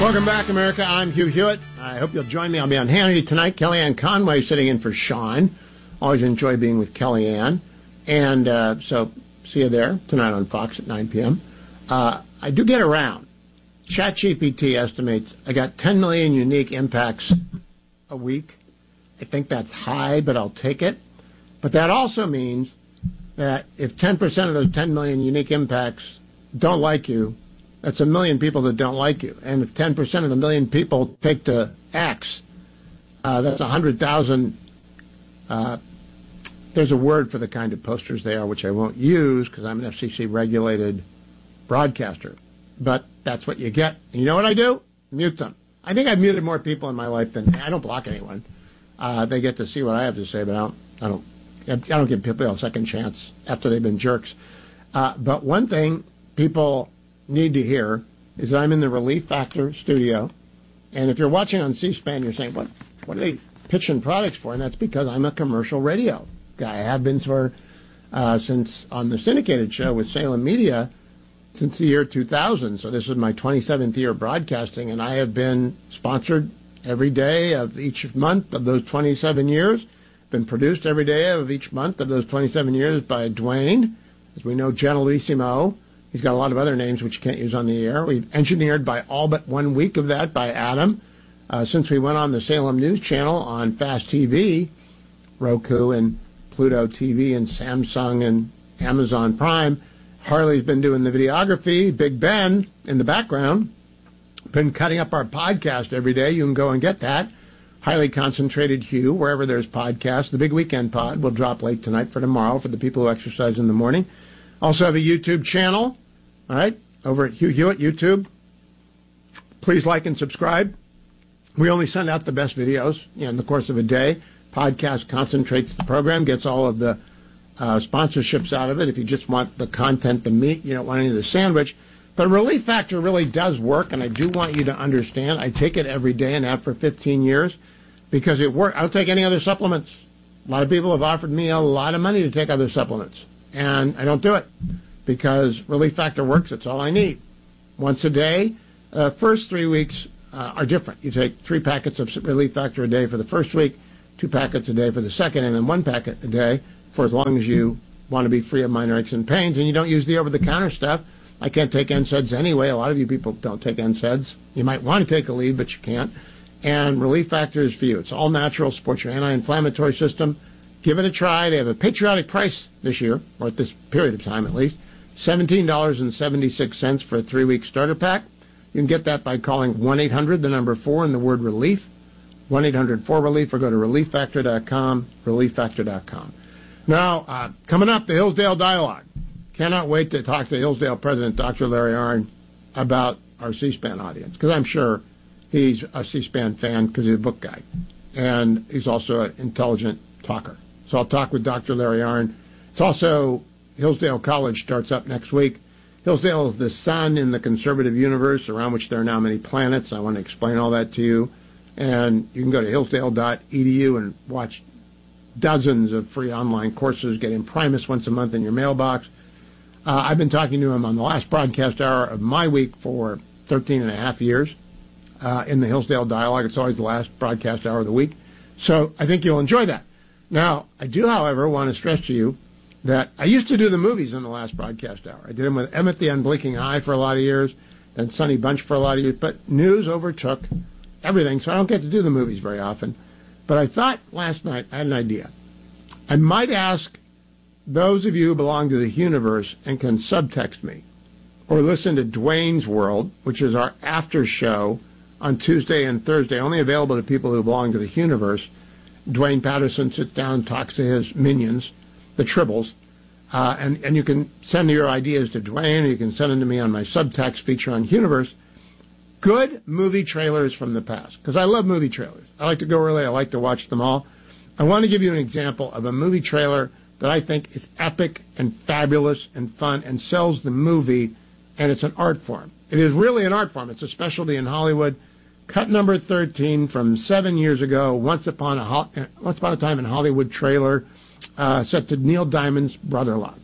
Welcome back, America. I'm Hugh Hewitt. I hope you'll join me. I'll be on Hannity tonight. Kellyanne Conway sitting in for Sean. Always enjoy being with Kellyanne. And so see you there tonight on Fox at 9 p.m. I do get around. ChatGPT estimates I got 10 million unique impacts a week. I think that's high, but I'll take it. But that also means that if 10% of those 10 million unique impacts don't like you, that's a million people that don't like you. And if 10% of the million people take to X, that's 100,000. There's a word for the kind of posters they are, which I won't use because I'm an FCC-regulated broadcaster. But that's what you get. And you know what I do? Mute them. I think I've muted more people in my life than I don't block anyone. They get to see what I have to say, but I don't give people a second chance after they've been jerks. But one thing people need to hear is I'm in the Relief Factor studio, and if you're watching on C-SPAN, you're saying, what are they pitching products for? And that's because I'm a commercial radio guy. I have been for since on the syndicated show with Salem Media since the year 2000. So this is my 27th year broadcasting, and I have been sponsored every day of each month of those 27 years. Been produced every day of each month of those 27 years by Dwayne, as we know, Generalissimo. He's got a lot of other names which you can't use on the air. We've engineered by all but 1 week of that by Adam. Since we went on the Salem News Channel on Fast TV, Roku and Pluto TV and Samsung and Amazon Prime, Harley's been doing the videography. Big Ben in the background, been cutting up our podcast every day. You can go and get that. Highly Concentrated Hugh, wherever there's podcasts. The Big Weekend Pod will drop late tonight for tomorrow for the people who exercise in the morning. Also have a YouTube channel. All right, over at Hugh Hewitt, YouTube. Please like and subscribe. We only send out the best videos in the course of a day. Podcast concentrates the program, gets all of the sponsorships out of it. If you just want the content, the meat, you don't want any of the sandwich. But Relief Factor really does work, and I do want you to understand. I take it every day and have for 15 years because it works. I don't take any other supplements. A lot of people have offered me a lot of money to take other supplements, and I don't do it. Because Relief Factor works, it's all I need. Once a day. First 3 weeks are different. You take 3 packets of Relief Factor a day for the first week, 2 packets a day for the second, and then 1 packet a day for as long as you want to be free of minor aches and pains. And you don't use the over-the-counter stuff. I can't take NSAIDs anyway. A lot of you people don't take NSAIDs. You might want to take a lead, but you can't. And Relief Factor is for you. It's all natural, supports your anti-inflammatory system. Give it a try. They have a patriotic price this year, or at this period of time at least. $17.76 for a 3-week starter pack. You can get that by calling 1-800, the number 4, and the word relief. 1-800-4-RELIEF, or go to relieffactor.com, relieffactor.com. Now, coming up, the Hillsdale Dialogue. Cannot wait to talk to Hillsdale President Dr. Larry Arnn about our C-SPAN audience, because I'm sure he's a C-SPAN fan because he's a book guy, and he's also an intelligent talker. So I'll talk with Dr. Larry Arnn. It's also Hillsdale College starts up next week. Hillsdale is the sun in the conservative universe around which there are now many planets. I want to explain all that to you. And you can go to hillsdale.edu and watch dozens of free online courses, get Imprimis once a month in your mailbox. I've been talking to him on the last broadcast hour of my week for 13 and a half years in the Hillsdale Dialogue. It's always the last broadcast hour of the week. So I think you'll enjoy that. Now, I do, however, want to stress to you that I used to do the movies in the last broadcast hour. I did them with Emmett the Unblinking Eye for a lot of years, then Sonny Bunch for a lot of years, but news overtook everything, so I don't get to do the movies very often. But I thought last night I had an idea. I might ask those of you who belong to the Universe and can subtext me, or listen to Dwayne's World, which is our after show on Tuesday and Thursday, only available to people who belong to the Universe. Dwayne Patterson sits down, talks to his minions, the Tribbles, and you can send your ideas to Dwayne, or you can send them to me on my subtext feature on Universe. Good movie trailers from the past, because I love movie trailers. I like to go early. I like to watch them all. I want to give you an example of a movie trailer that I think is epic and fabulous and fun and sells the movie, and it's an art form. It is really an art form. It's a specialty in Hollywood. Cut number 13 from 7 years ago, Once Upon a Time in Hollywood trailer, set to Neil Diamond's Brother Love.